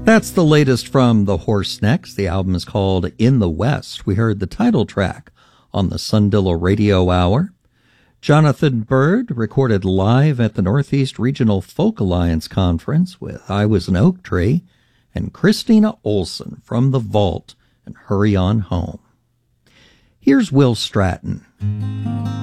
That's the latest from the Horse Necks. The album is called In the West. We heard the title track on the Sundillo Radio Hour. Jonathan Byrd recorded live at the Northeast Regional Folk Alliance Conference with I Was an Oak Tree, and Christina Olson from The Vault and Hurry On Home. Here's Will Stratton.